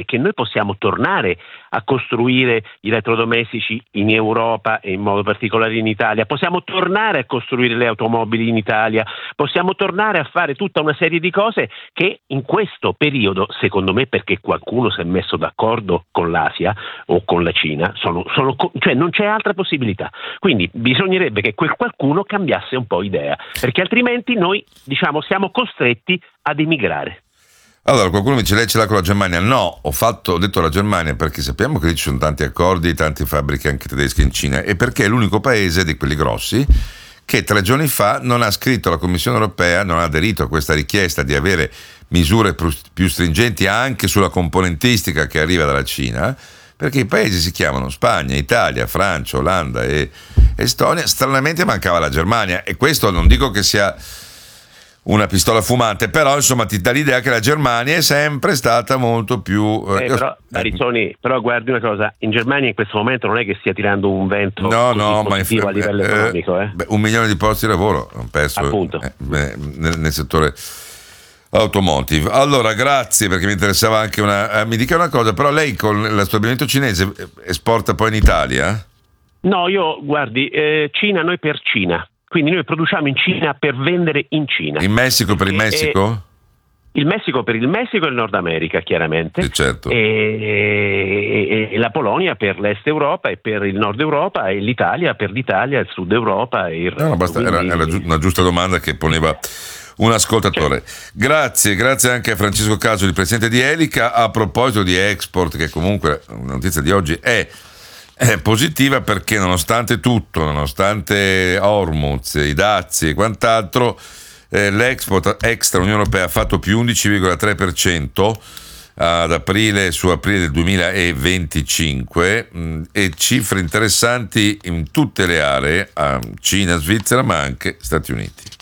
che noi possiamo tornare a costruire i elettrodomestici in Europa e in modo particolare in Italia, possiamo tornare a costruire le automobili in Italia, possiamo tornare a fare tutta una serie di cose che in questo periodo, secondo me perché qualcuno si è messo d'accordo con l'Asia o con la Cina, cioè non c'è altra possibilità. Quindi bisognerebbe che quel qualcuno cambiasse un po' idea, perché altrimenti noi siamo costretti ad emigrare. Allora, qualcuno mi dice, lei ce l'ha con la Germania? No, ho detto la Germania perché sappiamo che lì ci sono tanti accordi, tante fabbriche anche tedesche in Cina, e perché è l'unico paese di quelli grossi che 3 giorni fa non ha scritto alla Commissione europea, non ha aderito a questa richiesta di avere misure più stringenti anche sulla componentistica che arriva dalla Cina, perché i paesi si chiamano Spagna, Italia, Francia, Olanda e Estonia. Stranamente mancava la Germania, e questo non dico che sia una pistola fumante, però insomma ti dà l'idea che la Germania è sempre stata molto più però guardi una cosa, in Germania in questo momento non è che stia tirando un vento positivo a livello economico. 1 milione di posti di lavoro hanno perso appunto nel settore automotive. Allora, grazie, perché mi interessava anche mi dica una cosa, però lei con lo stabilimento cinese esporta poi in Italia? No, io guardi, Cina, noi per Cina. Quindi noi produciamo in Cina per vendere in Cina. In Messico per il Messico? Il Messico per il Messico e il Nord America, chiaramente. Sì, certo. E la Polonia per l'Est Europa e per il Nord Europa, e l'Italia per l'Italia, il Sud Europa e il resto. No, basta, era una giusta domanda che poneva un ascoltatore. Certo. Grazie anche a Francesco Caso, il presidente di Elica. A proposito di export, che comunque una notizia di oggi è positiva, perché nonostante tutto, nonostante Hormuz, i dazi e quant'altro, l'export extra Unione Europea ha fatto più 11,3% ad aprile, su aprile del 2025, e cifre interessanti in tutte le aree, Cina, Svizzera ma anche Stati Uniti.